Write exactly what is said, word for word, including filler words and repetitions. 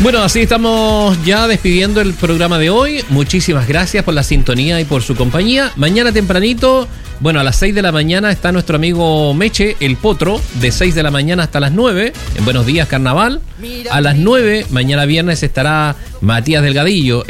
Bueno, así estamos ya despidiendo el programa de hoy. Muchísimas gracias por la sintonía y por su compañía. Mañana tempranito, bueno, a las seis de la mañana está nuestro amigo Meche, el Potro, de seis de la mañana hasta las nueve, en Buenos Días Carnaval. A las nueve, mañana viernes, estará Matías Delgadillo,